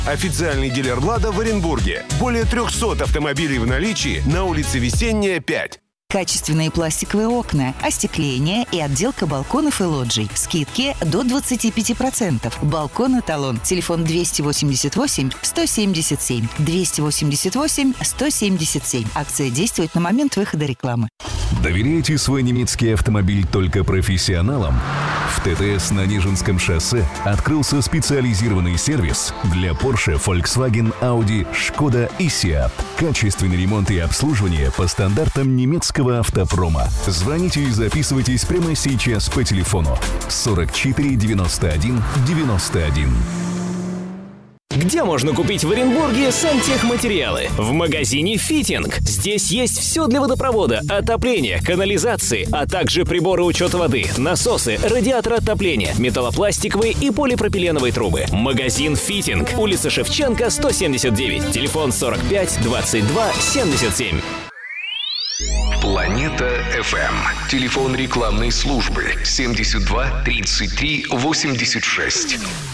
Официальный дилер «Лада» в Оренбурге. Более 300 автомобилей в наличии на улице Весенняя, 5. Качественные пластиковые окна, остекление и отделка балконов и лоджий. Скидки до 25%. Балкон-эталон. Телефон 288-177. 288-177. Акция действует на момент выхода рекламы. Доверяете свой немецкий автомобиль только профессионалам? В ТТС на Нижинском шоссе открылся специализированный сервис для Porsche, Volkswagen, Audi, Skoda и Seat. Качественный ремонт и обслуживание по стандартам немецкого автопрома. Звоните и записывайтесь прямо сейчас по телефону 44 91 91. Где можно купить в Оренбурге сантехматериалы? В магазине «Фитинг». Здесь есть все для водопровода, отопления, канализации, а также приборы учета воды, насосы, радиаторы отопления, металлопластиковые и полипропиленовые трубы. Магазин «Фитинг». Улица Шевченко, 179. Телефон 45 22 77. Планета FM. Телефон рекламной службы 72 33 86.